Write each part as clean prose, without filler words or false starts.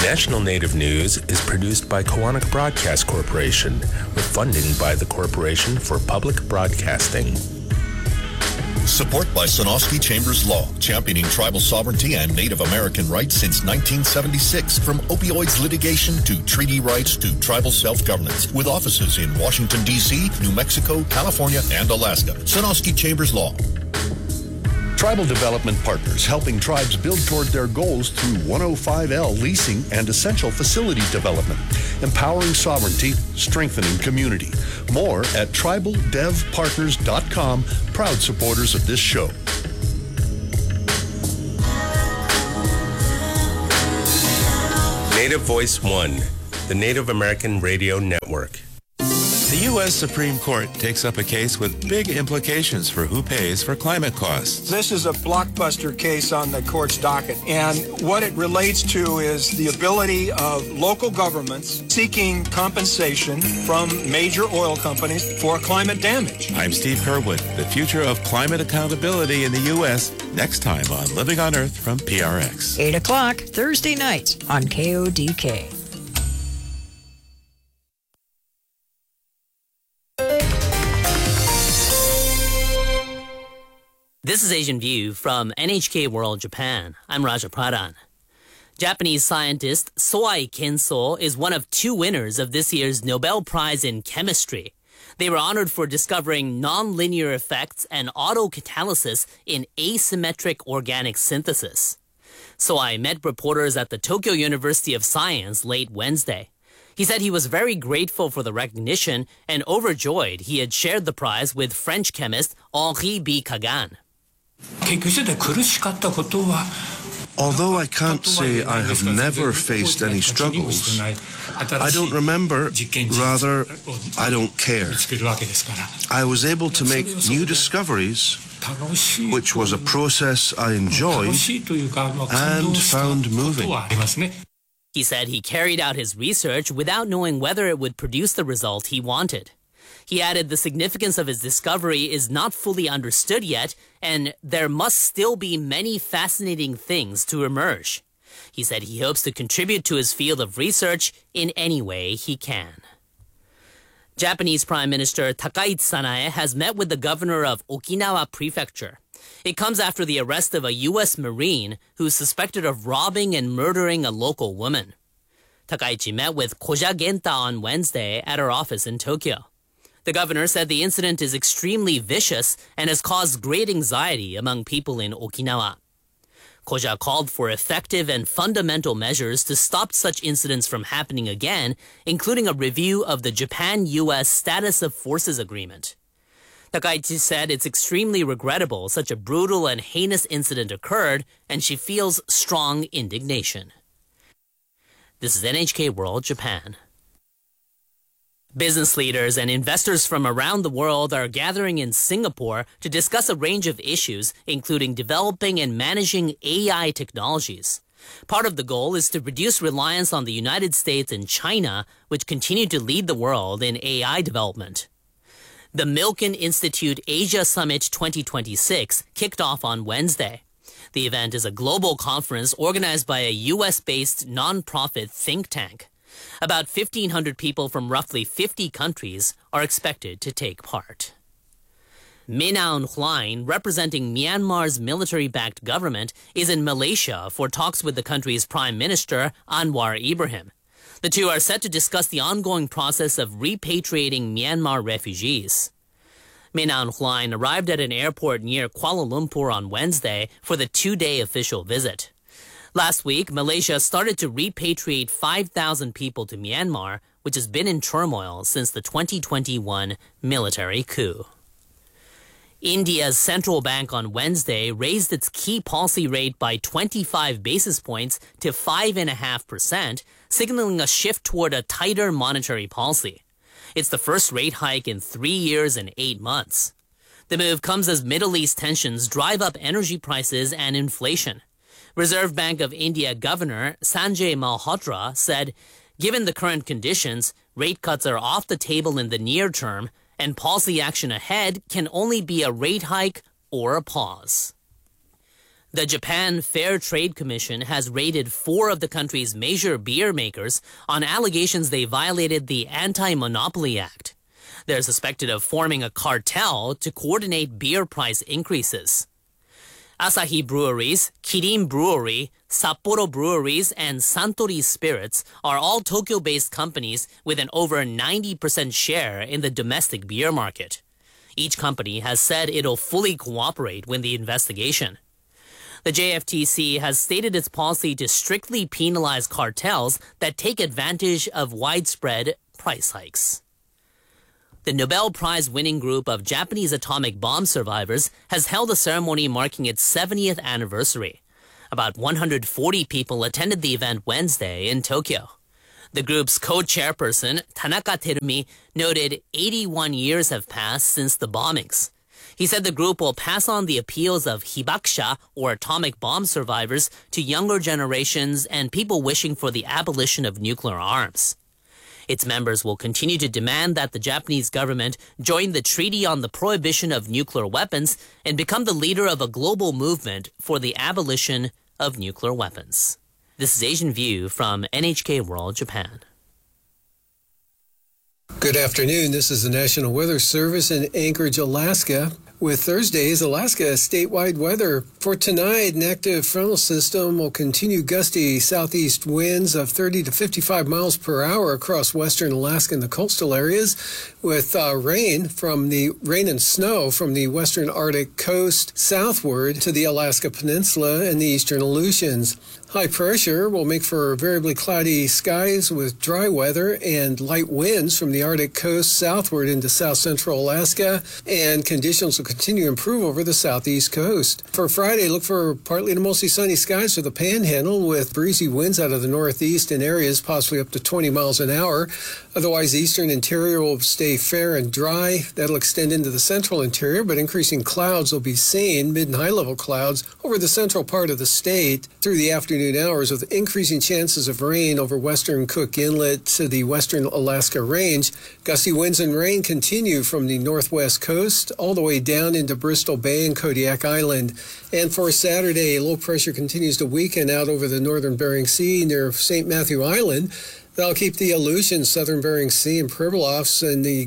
National Native News is produced by Koahnic Broadcast Corporation with funding by the Corporation for Public Broadcasting. Support by Sonosky Chambers Law, championing tribal sovereignty and Native American rights since 1976. From opioids litigation to treaty rights to tribal self-governance. With offices in Washington, D.C., New Mexico, California, and Alaska. Sonosky Chambers Law. Tribal Development Partners, helping tribes build toward their goals through 105L leasing and essential facility development. Empowering sovereignty, strengthening community. More at tribaldevpartners.com, proud supporters of this show. Native Voice One, the Native American Radio Network. The U.S. Supreme Court takes up a case with big implications for who pays for climate costs. This is a blockbuster case on the court's docket, and what it relates to is the ability of local governments seeking compensation from major oil companies for climate damage. I'm Steve Curwood. The future of climate accountability in the U.S. next time on Living on Earth from PRX. 8 o'clock Thursday nights on KODK. This is Asian View from NHK World Japan. I'm Raja Pradhan. Japanese scientist Soai Kenso is one of two winners of this year's Nobel Prize in Chemistry. They were honored for discovering nonlinear effects and autocatalysis in asymmetric organic synthesis. Soai met reporters at the Tokyo University of Science late Wednesday. He said he was very grateful for the recognition and overjoyed he had shared the prize with French chemist Henri B. Kagan. Although I can't say I have never faced any struggles, I don't remember, rather, I don't care. I was able to make new discoveries, which was a process I enjoyed and found moving. He said he carried out his research without knowing whether it would produce the result he wanted. He added the significance of his discovery is not fully understood yet, and there must still be many fascinating things to emerge. He said he hopes to contribute to his field of research in any way he can. Japanese Prime Minister Takaichi Sanae has met with the governor of Okinawa Prefecture. It comes after the arrest of a U.S. Marine who's suspected of robbing and murdering a local woman. Takaichi met with Koja Genta on Wednesday at her office in Tokyo. The governor said the incident is extremely vicious and has caused great anxiety among people in Okinawa. Koja called for effective and fundamental measures to stop such incidents from happening again, including a review of the Japan-U.S. Status of Forces Agreement. Takaichi said it's extremely regrettable such a brutal and heinous incident occurred, and she feels strong indignation. This is NHK World Japan. Business leaders and investors from around the world are gathering in Singapore to discuss a range of issues, including developing and managing AI technologies. Part of the goal is to reduce reliance on the United States and China, which continue to lead the world in AI development. The Milken Institute Asia Summit 2026 kicked off on Wednesday. The event is a global conference organized by a U.S.-based nonprofit think tank. About 1,500 people from roughly 50 countries are expected to take part. Min Aung Hlaing, representing Myanmar's military-backed government, is in Malaysia for talks with the country's Prime Minister, Anwar Ibrahim. The two are set to discuss the ongoing process of repatriating Myanmar refugees. Min Aung Hlaing arrived at an airport near Kuala Lumpur on Wednesday for the two-day official visit. Last week, Malaysia started to repatriate 5,000 people to Myanmar, which has been in turmoil since the 2021 military coup. India's central bank on Wednesday raised its key policy rate by 25 basis points to 5.5%, signaling a shift toward a tighter monetary policy. It's the first rate hike in 3 years and 8 months. The move comes as Middle East tensions drive up energy prices and inflation. Reserve Bank of India Governor Sanjay Malhotra said, given the current conditions, rate cuts are off the table in the near term, and policy action ahead can only be a rate hike or a pause. The Japan Fair Trade Commission has raided 4 of the country's major beer makers on allegations they violated the Anti-Monopoly Act. They're suspected of forming a cartel to coordinate beer price increases. Asahi Breweries, Kirin Brewery, Sapporo Breweries, and Suntory Spirits are all Tokyo-based companies with an over 90% share in the domestic beer market. Each company has said it'll fully cooperate with the investigation. The JFTC has stated its policy to strictly penalize cartels that take advantage of widespread price hikes. The Nobel Prize-winning group of Japanese atomic bomb survivors has held a ceremony marking its 70th anniversary. About 140 people attended the event Wednesday in Tokyo. The group's co-chairperson, Tanaka Terumi, noted 81 years have passed since the bombings. He said the group will pass on the appeals of hibakusha, or atomic bomb survivors, to younger generations and people wishing for the abolition of nuclear arms. Its members will continue to demand that the Japanese government join the Treaty on the Prohibition of Nuclear Weapons and become the leader of a global movement for the abolition of nuclear weapons. This is Asian View from NHK World Japan. Good afternoon. This is the National Weather Service in Anchorage, Alaska. With Thursday's Alaska statewide weather. For tonight, an active frontal system will continue gusty southeast winds of 30 to 55 miles per hour across western Alaska and the coastal areas, with rain and snow from the western Arctic coast southward to the Alaska Peninsula and the eastern Aleutians. High pressure will make for variably cloudy skies with dry weather and light winds from the Arctic coast southward into south central Alaska, and conditions will continue to improve over the southeast coast. For Friday, look for partly to mostly sunny skies for the Panhandle with breezy winds out of the northeast in areas possibly up to 20 miles an hour. Otherwise, the eastern interior will stay fair and dry. That'll extend into the central interior, but increasing clouds will be seen, mid and high level clouds, over the central part of the state through the afternoon hours, with increasing chances of rain over western Cook Inlet to the western Alaska Range. Gusty winds and rain continue from the northwest coast all the way down into Bristol Bay and Kodiak Island. And for Saturday, low pressure continues to weaken out over the northern Bering Sea near St. Matthew Island. That'll keep the Aleutians, southern Bering Sea, and Pribilofs in the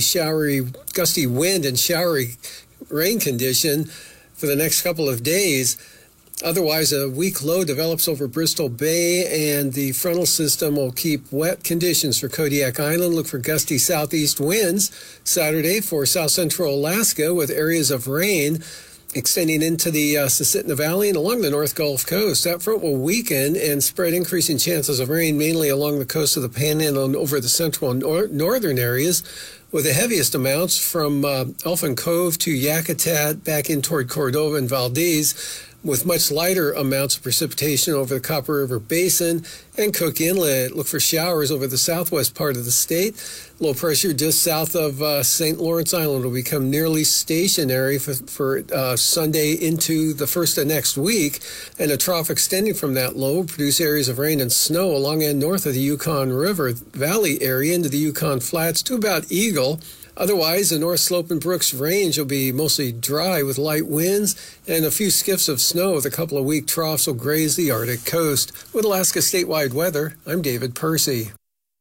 gusty wind and showery rain condition for the next couple of days. Otherwise, a weak low develops over Bristol Bay, and the frontal system will keep wet conditions for Kodiak Island. Look for gusty southeast winds Saturday for south central Alaska, with areas of rain extending into the Susitna Valley and along the North Gulf Coast. That front will weaken and spread increasing chances of rain mainly along the coast of the Panhandle and over the central and northern areas, with the heaviest amounts from Elfin Cove to Yakutat back in toward Cordova and Valdez, with much lighter amounts of precipitation over the Copper River Basin and Cook Inlet. Look for showers over the southwest part of the state. Low pressure just south of St. Lawrence Island will become nearly stationary for Sunday into the first of next week, and a trough extending from that low will produce areas of rain and snow along and north of the Yukon River Valley area into the Yukon Flats to about Eagle. Otherwise, the North Slope and Brooks Range will be mostly dry with light winds, and a few skiffs of snow with a couple of weak troughs will graze the Arctic coast. With Alaska statewide weather, I'm David Percy.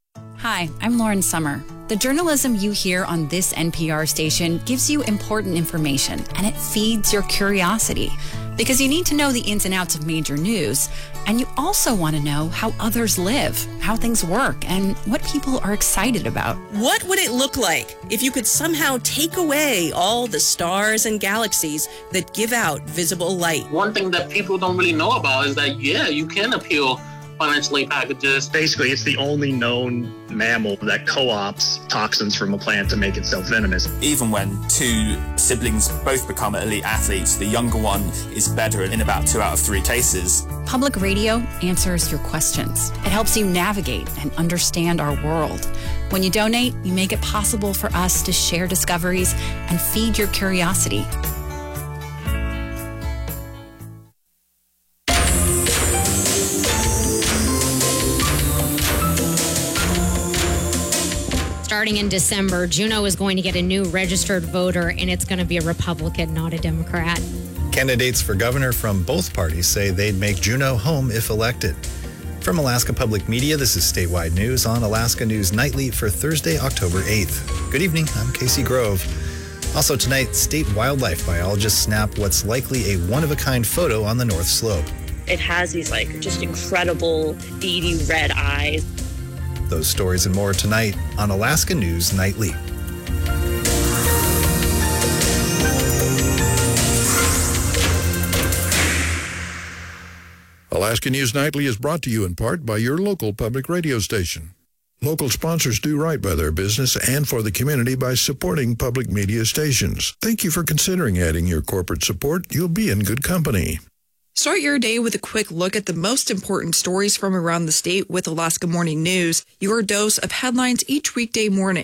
Hi, I'm Lauren Summer. The journalism you hear on this NPR station gives you important information, and it feeds your curiosity. Because you need to know the ins and outs of major news, and you also want to know how others live, how things work, and what people are excited about. What would it look like if you could somehow take away all the stars and galaxies that give out visible light? One thing that people don't really know about is that, you can appeal financial aid packages. Basically, it's the only known mammal that co-ops toxins from a plant to make itself venomous. Even when two siblings both become elite athletes, the younger one is better in about 2 out of 3 cases. Public radio answers your questions. It helps you navigate and understand our world. When you donate, you make it possible for us to share discoveries and feed your curiosity. Starting in December, Juneau is going to get a new registered voter, and it's going to be a Republican, not a Democrat. Candidates for governor from both parties say they'd make Juneau home if elected. From Alaska Public Media, this is Statewide News on Alaska News Nightly for Thursday, October 8th. Good evening, I'm Casey Grove. Also tonight, state wildlife biologists snap what's likely a one-of-a-kind photo on the North Slope. It has these just incredible beady red eyes. Those stories and more tonight on Alaska News Nightly. Alaska News Nightly is brought to you in part by your local public radio station. Local sponsors do right by their business and for the community by supporting public media stations. Thank you for considering adding your corporate support. You'll be in good company. Start your day with a quick look at the most important stories from around the state with Alaska Morning News, your dose of headlines each weekday morning.